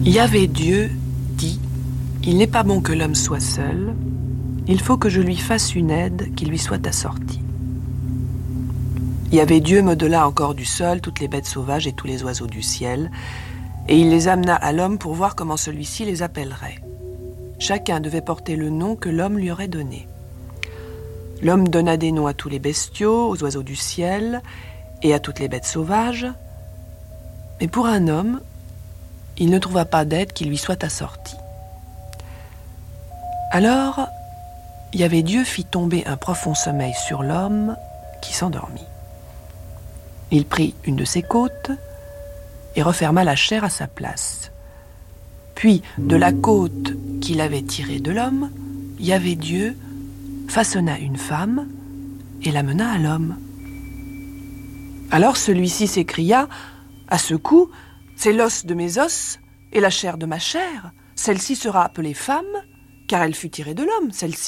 Yahvé Dieu dit : il n'est pas bon que l'homme soit seul, il faut que je lui fasse une aide qui lui soit assortie. Yahvé Dieu modela encore du sol toutes les bêtes sauvages et tous les oiseaux du ciel, et il les amena à l'homme pour voir comment celui-ci les appellerait. Chacun devait porter le nom que l'homme lui aurait donné. L'homme donna des noms à tous les bestiaux, aux oiseaux du ciel et à toutes les bêtes sauvages, mais pour un homme, il ne trouva pas d'aide qui lui soit assortie. Alors, Yahvé Dieu fit tomber un profond sommeil sur l'homme qui s'endormit. Il prit une de ses côtes et referma la chair à sa place. Puis, de la côte qu'il avait tirée de l'homme, Yahvé Dieu façonna une femme et la mena à l'homme. Alors celui-ci s'écria : « À ce coup, c'est l'os de mes os et la chair de ma chair. Celle-ci sera appelée femme, car elle fut tirée de l'homme, celle-ci. »